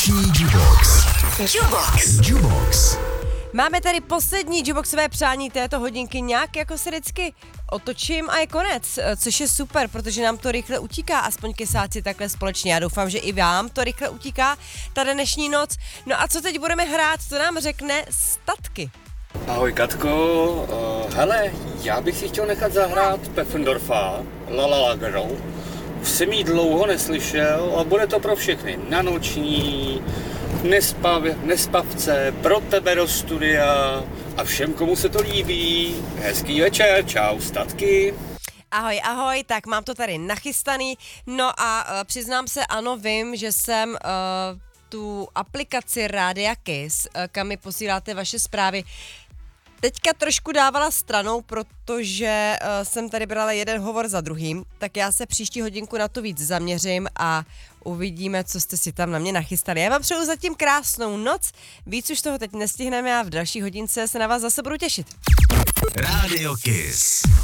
Noční Jubox. Jubox. Máme tady poslední juboxové přání této hodinky, nějak jako se vždycky otočím a je konec, což je super, protože nám to rychle utíká, aspoň kesáci takhle společně. Já doufám, že i vám to rychle utíká, ta dnešní noc. No a co teď budeme hrát, to nám řekne Statky. Ahoj Katko, hele, já bych si chtěl nechat zahrát Peffendorfa, La La La Girl. Už jsem jí dlouho neslyšel a bude to pro všechny. Na noční, nespavce, pro tebe do studia a všem, komu se to líbí. Hezký večer, čau, Statky. Ahoj, tak mám to tady nachystaný. No a přiznám se, ano, vím, že jsem tu aplikaci Rádia Kiss, kam mi posíláte vaše zprávy, teďka trošku dávala stranou, protože jsem tady brala jeden hovor za druhým, tak já se příští hodinku na to víc zaměřím a uvidíme, co jste si tam na mě nachystali. Já vám přeju zatím krásnou noc, víc už toho teď nestihneme a v další hodince se na vás zase budu těšit. Rádio Kiss.